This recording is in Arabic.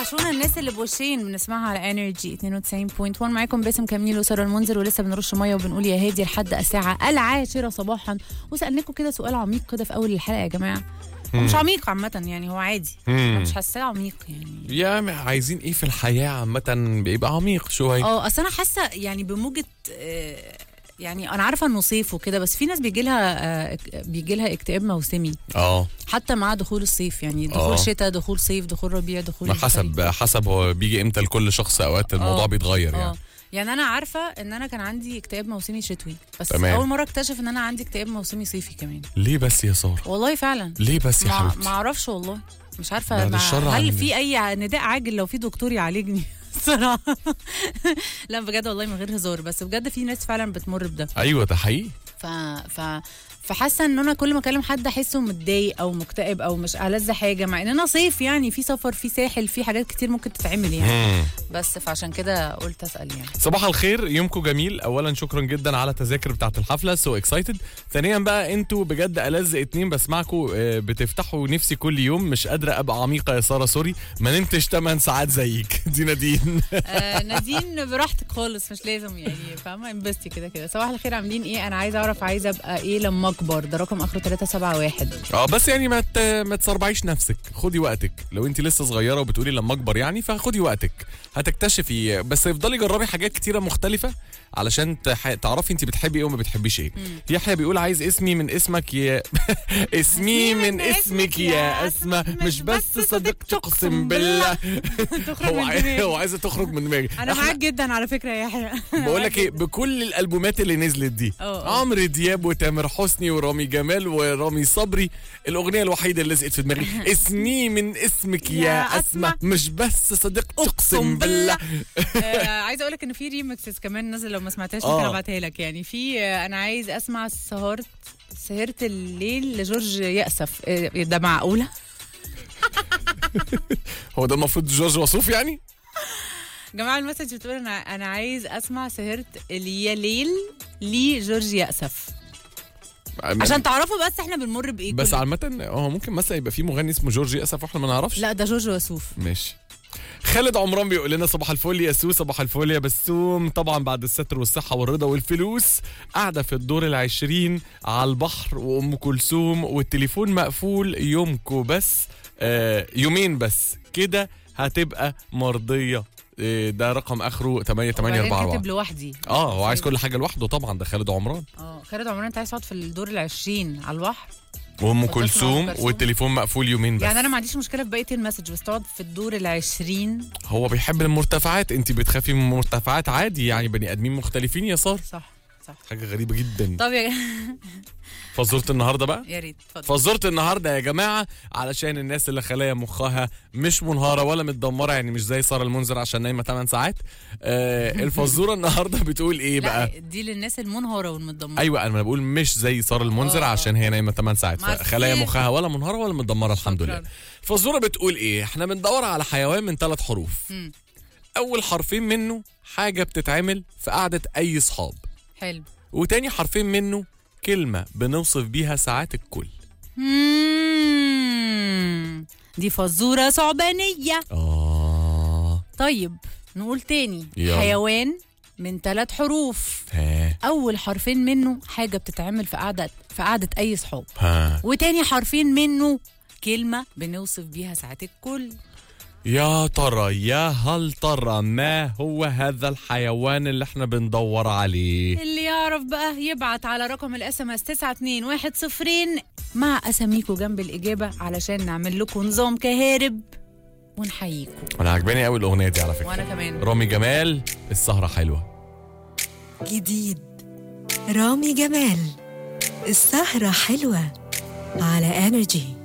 وحشونا الناس اللي بوشين بنسمعها على انرجي 92.1. معاكم باسم كميل وساره المنذر، ولسه بنرش ميه وبنقول يا هادي لحد الساعه 10 صباحا. وسالناكم كده سؤال عميق كده في اول الحلقه يا جماعه. مش عميق عامة يعني، هو عادي. مش حاساه عميق يعني. يا عايزين ايه في الحياة عامة بيبقى عميق شوية. اصل انا حاسة يعني بموجة يعني انا عارفة انه صيف وكده، بس في ناس بيجي لها اكتئاب موسمي حتى مع دخول الصيف، يعني دخول شتاء، دخول صيف، دخول ربيع، دخول حسب هو بيجي امتى لكل شخص. اوقات الموضوع بيتغير يعني انا عارفة ان انا كان عندي اكتئاب موسمي شتوي، بس تمام. اول مرة اكتشف ان انا عندي اكتئاب موسمي صيفي كمان. ليه بس يا سارة؟ والله فعلا ليه بس يا حبيبتي؟ ما اعرفش والله، مش عارفة هل في اي نداء عاجل لو في دكتور يعالجني صراحة. لا بجد والله من غير هزار، بس بجد في ناس فعلا بتمر بده. ايوه ده حقيقي. فحاسه ان انا كل ما اكلم حد احسه متضايق او مكتئب او مش ألذ حاجه، مع اننا صيف يعني، في سفر، في ساحل، في حاجات كتير ممكن تتعمل يعني. بس فعشان كده قلت اسال يعني. صباح الخير، يومكم جميل. اولا شكرا جدا على التذاكر بتاعت الحفله، سو اكسايتد. ثانيا بقى انتوا بجد ألذ اتنين بسمعكم، بتفتحوا نفسي كل يوم. مش قادره ابقى عميقه يا ساره، سوري ما نمتش 8 ساعات زيك. دي نادين. نادين براحتك خالص، مش لازم يعني فاهمه، انبسطي كده كده. صباح الخير، عاملين ايه؟ انا عايزه اعرف عايزه ابقى ايه لما اكبر. ده رقم اخره 371. بس يعني ما تسربعيش نفسك، خدي وقتك. لو انت لسه صغيره وبتقولي لما اكبر يعني، فخدي وقتك هتكتشفي. بس افضلي جربي حاجات كتيره مختلفه علشان تعرفي انت بتحبي ايه وما بتحبيش ايه. يحيى بيقول عايز اسمي من اسمك يا اسمي من اسمك يا اسماء، مش بس صديقتي اقسم بالله. هو عايزه تخرج من دماغي. انا معاك جدا على فكره يا يحيى. بقول لك ايه، بكل الالبومات اللي نزلت دي، عمرو دياب وتامر حسني ورامي جمال ورامي صبري، الاغنيه الوحيده اللي لزقت في دماغي اسمي من اسمك يا اسماء، مش بس صديقتي اقسم بالله. عايزه اقول لك ان في ريمكسز كمان نزل، لو ما سمعتهاش ممكن ابعتها لك يعني. في انا عايز اسمع سهرت الليل لجورج يأسف. ده معقوله؟ هو ده المفروض جورج وسوف يعني؟ جماعه المسج بتقول انا عايز اسمع سهرت الليل لجورج يأسف، عشان تعرفوا بس احنا بنمر بايه. بس عامه هو ممكن مثلا يبقى في مغني اسمه جورج يأسف واحنا ما نعرفش. لا ده جورج وسوف. ماشي. خالد عمران بيقول لنا صباح الفل يا سو، صباح الفل يا بسوم. طبعا بعد الستر والصحه والرضا والفلوس، قاعده في الدور 20 على البحر وام كلثوم والتليفون مقفول. يومكو بس يومين بس كده هتبقى مرضيه. ده رقم اخره 8844. كاتب لوحدي. هو عايز كل حاجه لوحده طبعا. ده خالد عمران. خالد عمران، انت عايز تقعد في الدور 20 على البحر وام كلثوم والتليفون مقفول يومين بس. يعني انا ما عنديش مشكله في بقيه المسج، بس تقعد في الدور 20. هو بيحب المرتفعات، انت بتخافي من المرتفعات عادي يعني، بني ادمين مختلفين يا سار. صح. حاجه غريبه جدا. طب يا فزورة النهارده بقى يا ريت. فزورة النهارده يا جماعه، علشان الناس اللي خلايا مخها مش منهاره ولا متدمره، يعني مش زي ساره المنذر عشان نايمه 8 ساعات. الفزوره النهارده بتقول ايه بقى؟ لا دي للناس المنهاره والمتدمره. ايوه انا بقول مش زي ساره المنذر عشان هي نايمه 8 ساعات، فخلايا مخها ولا منهاره ولا متدمره الحمد لله. الفزوره بتقول ايه؟ احنا بندور على حيوان من 3 حروف. اول حرفين منه حاجه بتتعمل في قعده اي صحاب. حلو. وتاني حرفين منه كلمة بنوصف بيها ساعات الكل. دي فزورة صعبانية. طيب نقول تاني. حيوان من 3 حروف. أول حرفين منه حاجة بتتعمل في قعدة أي صحاب. وتاني حرفين منه كلمة بنوصف بيها ساعات الكل. يا ترى هل ترى ما هو هذا الحيوان اللي احنا بندور عليه؟ اللي يعرف بقى يبعت على رقم الSMS 92102 مع اساميكو جنب الإجابة، علشان نعمل لكم نظام كهارب ونحييكم. انا عجباني قوي الأغنية دي على فكرة. وانا كمان. رامي جمال، السهرة حلوة. جديد رامي جمال، السهرة حلوة على انرجي.